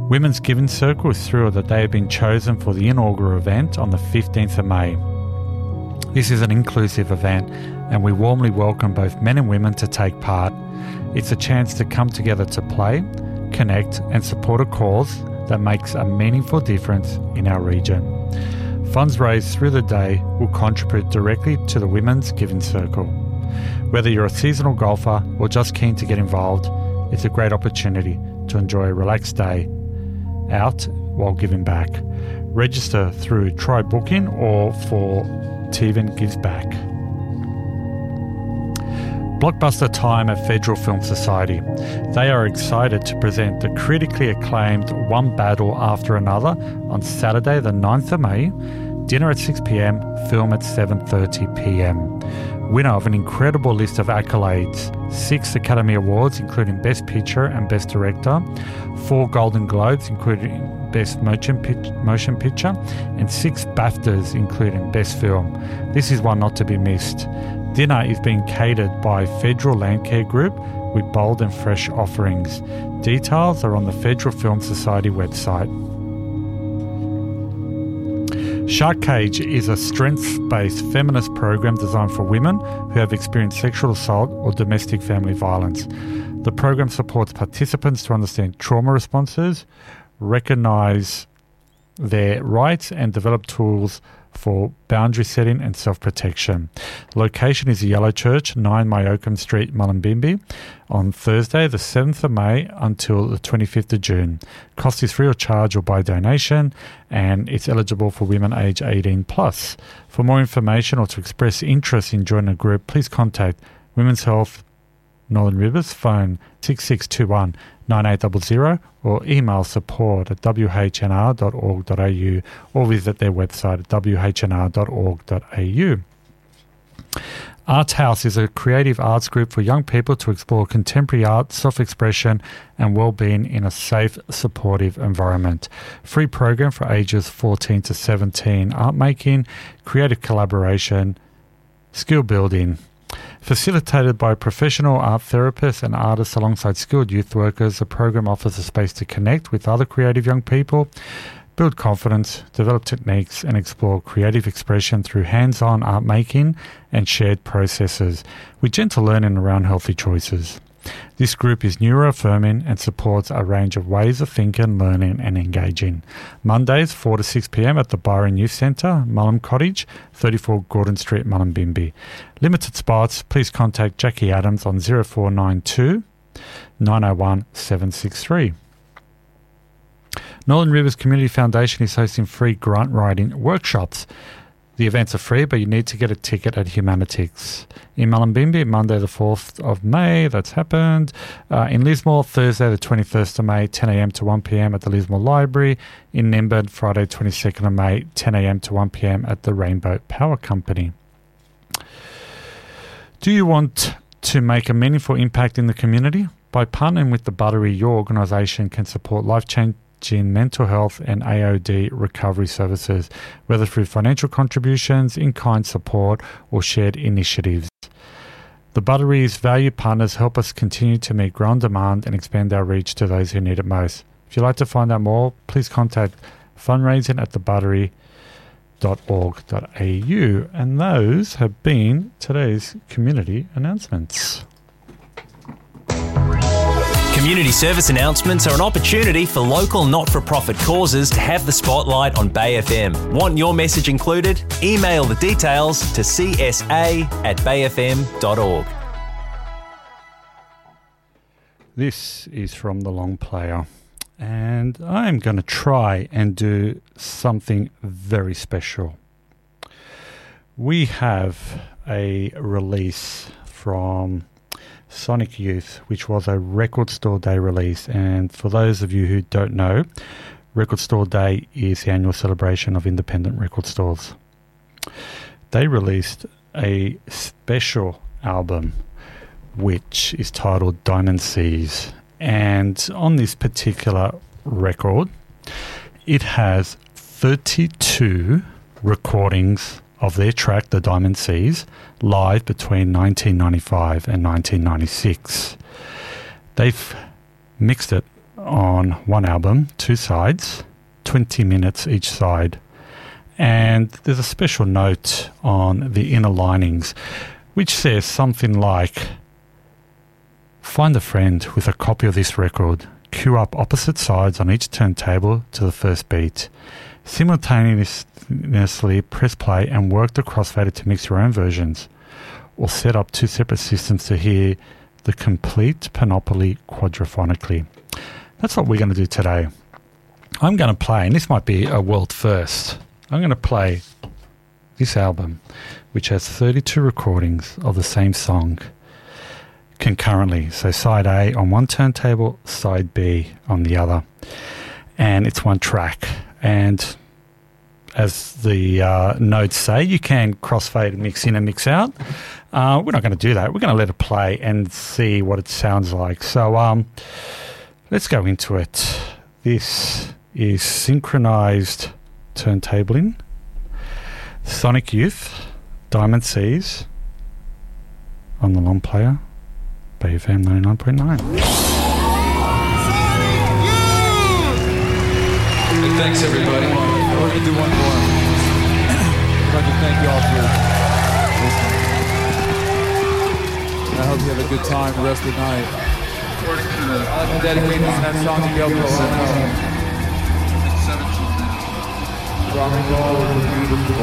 Women's Giving Circle is thrilled that they have been chosen for the inaugural event on the 15th of May. This is an inclusive event and we warmly welcome both men and women to take part. It's a chance to come together to play, connect and support a cause that makes a meaningful difference in our region. Funds raised through the day will contribute directly to the Women's Giving Circle. Whether you're a seasonal golfer or just keen to get involved, it's a great opportunity to enjoy a relaxed day out while giving back. Register through Try Booking or for Tevan Gives Back. Blockbuster time at Federal Film Society. They are excited to present the critically acclaimed One Battle After Another on Saturday the 9th of May, dinner at 6 p.m, film at 7:30 p.m. Winner of an incredible list of accolades, 6 Academy Awards including Best Picture and Best Director, 4 Golden Globes including Best Motion Picture, and 6 BAFTAs including Best Film. This is one not to be missed. Dinner is being catered by Federal Landcare Group with bold and fresh offerings. Details are on the Federal Film Society website. Shark Cage is a strengths-based feminist program designed for women who have experienced sexual assault or domestic family violence. The program supports participants to understand trauma responses, recognise their rights and develop tools for boundary setting and self-protection. Location is the Yellow Church, 9 Myocombe Street, Mullumbimby, on Thursday the 7th of May until the 25th of June. Cost is free of charge or by donation, and it's eligible for women aged 18 plus. For more information or to express interest in joining a group, please contact Women's Health Northern Rivers, phone 6621 9800 or email support@whnr.org.au or visit their website at whnr.org.au. Art House is a creative arts group for young people to explore contemporary art, self-expression and well-being in a safe, supportive environment. Free program for ages 14 to 17, art making, creative collaboration, skill building. Facilitated by professional art therapists and artists alongside skilled youth workers, the program offers a space to connect with other creative young people, build confidence, develop techniques, and explore creative expression through hands-on art making and shared processes, with gentle learning around healthy choices. This group is neuroaffirming and supports a range of ways of thinking, learning and engaging. Mondays 4 to 6 p.m. at the Byron Youth Centre, Mullum Cottage, 34 Gordon Street, Mullumbimby. Limited spots. Please contact Jackie Adams on 0492 901 763. Northern Rivers Community Foundation is hosting free grant writing workshops. The events are free, but you need to get a ticket at Humanitix. In Mullumbimby, Monday the 4th of May, that's happened. In Lismore, Thursday the 21st of May, 10 a.m. to 1 p.m. at the Lismore Library. In Nimbin, Friday 22nd of May, 10 a.m. to 1 p.m. at the Rainbow Power Company. Do you want to make a meaningful impact in the community? By partnering with the Buttery, your organisation can support life-changing mental health and AOD recovery services, whether through financial contributions, in-kind support or shared initiatives. The Buttery's valued partners help us continue to meet growing demand and expand our reach to those who need it most. If you'd like to find out more, please contact fundraising@thebuttery.org.au. And those have been today's community announcements. Community service announcements are an opportunity for local not-for-profit causes to have the spotlight on Bay FM. Want your message included? Email the details to csa@bayfm.org. This is from The Long Player, and I'm going to try and do something very special. We have a release from Sonic Youth, which was a Record Store Day release. And for those of you who don't know, Record Store Day is the annual celebration of independent record stores. They released a special album which is titled Diamond Seas. And on this particular record, it has 32 recordings of their track, The Diamond Seas, live between 1995 and 1996. They've mixed it on one album, 2 sides, 20 minutes each side. And there's a special note on the inner linings which says something like, find a friend with a copy of this record, queue up opposite sides on each turntable to the first beat, simultaneously press play and work the crossfader to mix your own versions, or set up 2 separate systems to hear the complete panoply quadraphonically. That's what we're going to do today. I'm going to play, and this might be a world first, I'm going to play this album, which has 32 recordings of the same song concurrently. So side A on one turntable, side B on the other. And it's one track. And as the notes say, you can crossfade, mix in and mix out. We're not going to do that. We're going to let it play and see what it sounds like. So let's go into it. This is synchronized turntabling, Sonic Youth, Diamond Seas on the long player, Bay FM 99.9. Hey, thanks everybody. We're going to do one more. I'd like to thank you all for listening. I hope you have a good time the rest of the night. I'd like to dedicate that song to Yoko Ono. Rock and roll is beautiful.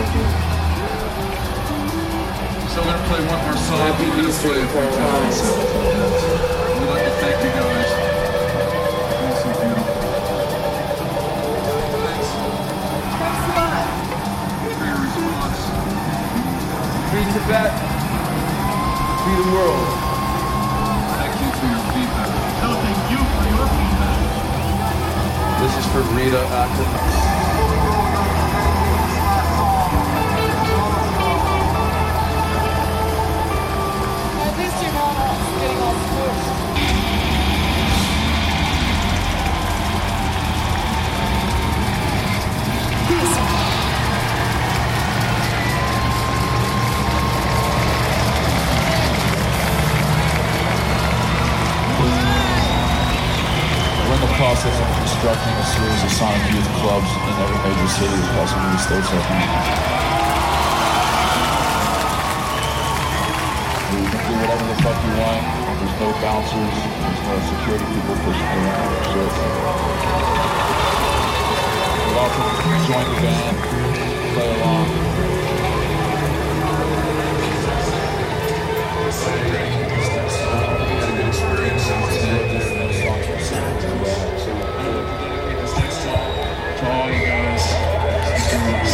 So we're going to play one more song. We're going to play it 3 times. We'd like to thank you guys. Thanks so beautiful. Thanks. Thanks a lot. For your response. Free Tibet. Free the world. Thank you for your feedback. No, thank you for your feedback. This is for Rita Ackerman. Process of constructing a series of Sonic Youth clubs in every major city across the United States right now. You can do whatever the fuck you want. There's no bouncers, there's no security people pushing you around or shit. You also join the band, play along. To all you guys,